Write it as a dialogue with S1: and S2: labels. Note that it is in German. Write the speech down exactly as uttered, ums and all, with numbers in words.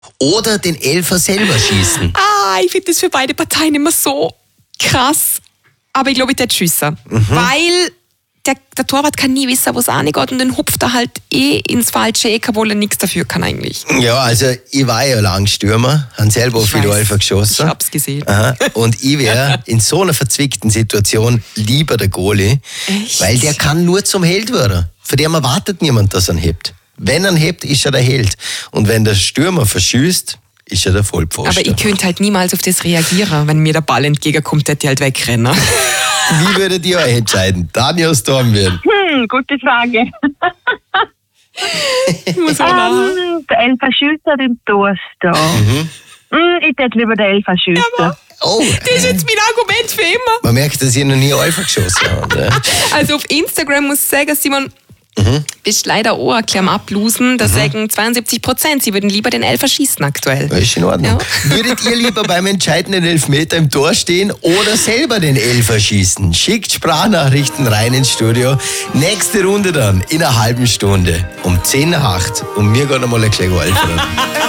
S1: oder den Elfer selber schießen?
S2: Ah, ich finde das für beide Parteien immer so krass. Aber ich glaube, ich würde schiessen. Mhm. Weil der, der Torwart kann nie wissen, wo es angeht und dann hupft er halt eh ins falsche Eck, obwohl er nichts dafür kann eigentlich.
S1: Ja, also ich war ja lang Stürmer, habe selber auf viele Elfer geschossen.
S2: Ich hab's gesehen.
S1: Aha. Und ich wäre in so einer verzwickten Situation lieber der Goalie,
S2: Echt?
S1: Weil der kann nur zum Held werden. Von dem erwartet niemand, dass er ihn hebt. Wenn er ihn hebt, ist er der Held. Und wenn der Stürmer verschießt, ist er der Vollpfosten.
S2: Aber ich könnte halt niemals auf das reagieren, wenn mir der Ball entgegenkommt, hätte ich halt wegrennen.
S1: Wie würdet ihr euch entscheiden? Daniel Stormwind.
S3: Hm, gute Frage.
S2: Ich muss auch nachher.
S3: um, der Elfer schießt hat im Tor stehen. Mhm. Mm, ich hätte lieber den Elfer schießen.
S2: Ja,
S1: Oh,
S2: das ist jetzt mein Argument für immer.
S1: man merkt, dass ihr noch nie Elfer geschossen habt. Ja?
S2: Also auf Instagram muss ich sagen, Simon,
S1: Mhm.
S2: bist leider auch ein bisschen am Ablosen. Da mhm. sagen zweiundsiebzig Prozent, sie würden lieber den Elfer schießen aktuell.
S1: Das ist in Ordnung. Ja. Würdet ihr lieber beim entscheidenden Elfmeter im Tor stehen oder selber den Elfer schießen? Schickt Sprachnachrichten rein ins Studio. Nächste Runde dann in einer halben Stunde um zehn nach acht. Und mir geht einmal ein Schläger Elfer.